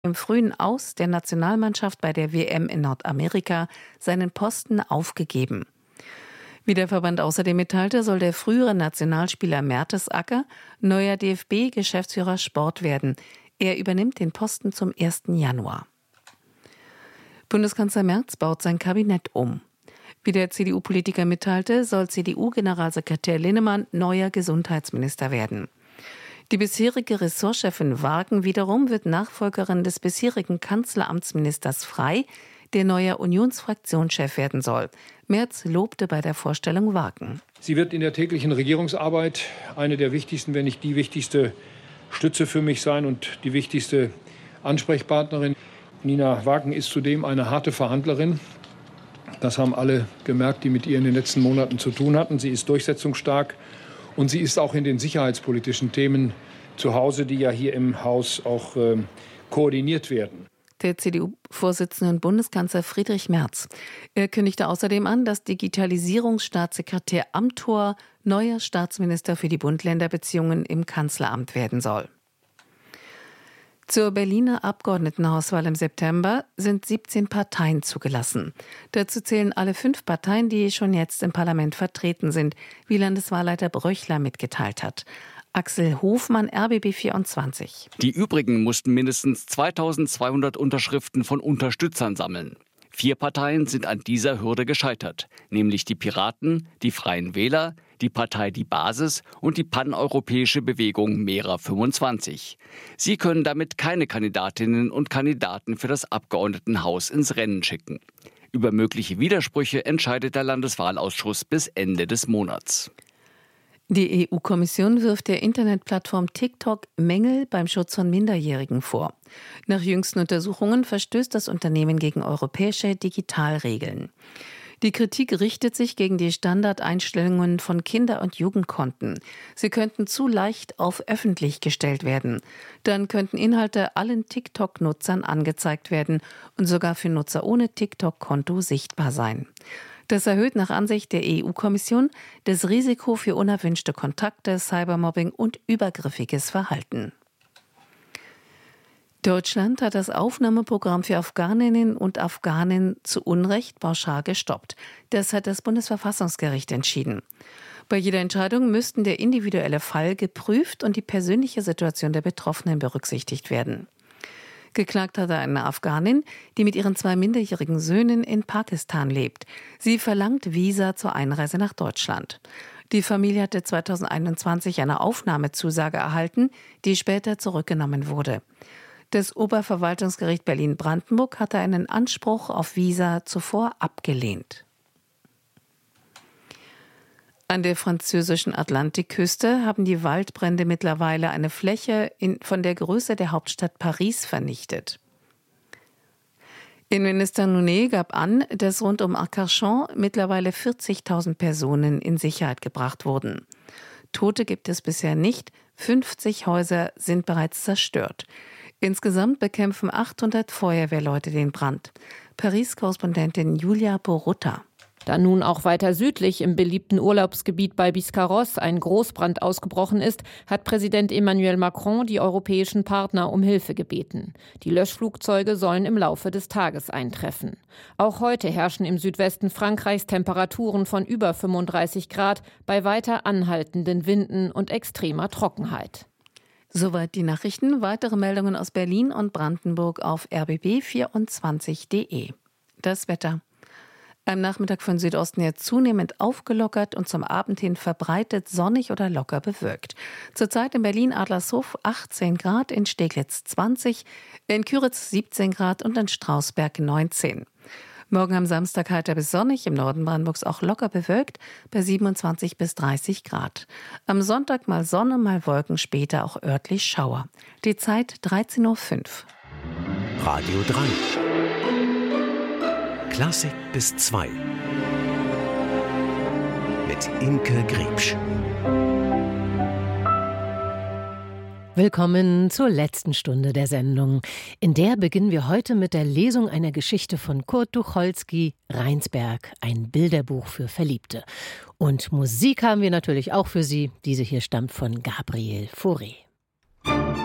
im frühen Aus der Nationalmannschaft bei der WM in Nordamerika seinen Posten aufgegeben. Wie der Verband außerdem mitteilte, soll der frühere Nationalspieler Mertesacker neuer DFB-Geschäftsführer Sport werden. Er übernimmt den Posten zum 1. Januar. Bundeskanzler Merz baut sein Kabinett um. Wie der CDU-Politiker mitteilte, soll CDU-Generalsekretär Linnemann neuer Gesundheitsminister werden. Die bisherige Ressortchefin Wagen wiederum wird Nachfolgerin des bisherigen Kanzleramtsministers Frey, der neuer Unionsfraktionschef werden soll. Merz lobte bei der Vorstellung Wagen. Sie wird in der täglichen Regierungsarbeit eine der wichtigsten, wenn nicht die wichtigste Stütze für mich sein und die wichtigste Ansprechpartnerin. Nina Wagen ist zudem eine harte Verhandlerin. Das haben alle gemerkt, die mit ihr in den letzten Monaten zu tun hatten. Sie ist durchsetzungsstark und sie ist auch in den sicherheitspolitischen Themen zu Hause, die ja hier im Haus auch koordiniert werden. Der CDU-Vorsitzende und Bundeskanzler Friedrich Merz. Er kündigte außerdem an, dass Digitalisierungsstaatssekretär Amthor neuer Staatsminister für die Bund-Länder-Beziehungen im Kanzleramt werden soll. Zur Berliner Abgeordnetenhauswahl im September sind 17 Parteien zugelassen. Dazu zählen alle 5 Parteien, die schon jetzt im Parlament vertreten sind, wie Landeswahlleiter Bröchler mitgeteilt hat. Axel Hofmann, RBB 24. Die übrigen mussten mindestens 2200 Unterschriften von Unterstützern sammeln. 4 Parteien sind an dieser Hürde gescheitert, nämlich die Piraten, die Freien Wähler, die Partei Die Basis und die paneuropäische Bewegung Mera 25. Sie können damit keine Kandidatinnen und Kandidaten für das Abgeordnetenhaus ins Rennen schicken. Über mögliche Widersprüche entscheidet der Landeswahlausschuss bis Ende des Monats. Die EU-Kommission wirft der Internetplattform TikTok Mängel beim Schutz von Minderjährigen vor. Nach jüngsten Untersuchungen verstößt das Unternehmen gegen europäische Digitalregeln. Die Kritik richtet sich gegen die Standardeinstellungen von Kinder- und Jugendkonten. Sie könnten zu leicht auf öffentlich gestellt werden. Dann könnten Inhalte allen TikTok-Nutzern angezeigt werden und sogar für Nutzer ohne TikTok-Konto sichtbar sein. Das erhöht nach Ansicht der EU-Kommission das Risiko für unerwünschte Kontakte, Cybermobbing und übergriffiges Verhalten. Deutschland hat das Aufnahmeprogramm für Afghaninnen und Afghanen zu Unrecht pauschal gestoppt. Das hat das Bundesverfassungsgericht entschieden. Bei jeder Entscheidung müssten der individuelle Fall geprüft und die persönliche Situation der Betroffenen berücksichtigt werden. Geklagt hatte eine Afghanin, die mit ihren 2 minderjährigen Söhnen in Pakistan lebt. Sie verlangt Visa zur Einreise nach Deutschland. Die Familie hatte 2021 eine Aufnahmezusage erhalten, die später zurückgenommen wurde. Das Oberverwaltungsgericht Berlin-Brandenburg hatte einen Anspruch auf Visa zuvor abgelehnt. An der französischen Atlantikküste haben die Waldbrände mittlerweile eine Fläche von der Größe der Hauptstadt Paris vernichtet. Innenminister Nounet gab an, dass rund um Arcachon mittlerweile 40.000 Personen in Sicherheit gebracht wurden. Tote gibt es bisher nicht, 50 Häuser sind bereits zerstört. Insgesamt bekämpfen 800 Feuerwehrleute den Brand. Paris-Korrespondentin Julia Borutta. Da nun auch weiter südlich im beliebten Urlaubsgebiet bei Biscarrosse ein Großbrand ausgebrochen ist, hat Präsident Emmanuel Macron die europäischen Partner um Hilfe gebeten. Die Löschflugzeuge sollen im Laufe des Tages eintreffen. Auch heute herrschen im Südwesten Frankreichs Temperaturen von über 35 Grad bei weiter anhaltenden Winden und extremer Trockenheit. Soweit die Nachrichten. Weitere Meldungen aus Berlin und Brandenburg auf rbb24.de. Das Wetter. Am Nachmittag von Südosten her zunehmend aufgelockert und zum Abend hin verbreitet sonnig oder locker bewölkt. Zurzeit in Berlin-Adlershof 18 Grad, in Steglitz 20, in Küritz 17 Grad und in Strausberg 19. Morgen am Samstag heiter bis sonnig, im Norden Brandenburgs auch locker bewölkt, bei 27 bis 30 Grad. Am Sonntag mal Sonne, mal Wolken, später auch örtlich Schauer. Die Zeit 13.05 Uhr. Radio 3. Klassik bis 2 mit Imke Griebsch. Willkommen zur letzten Stunde der Sendung. In der beginnen wir heute mit der Lesung einer Geschichte von Kurt Tucholsky, Rheinsberg, ein Bilderbuch für Verliebte. Und Musik haben wir natürlich auch für Sie. Diese hier stammt von Gabriel Fauré.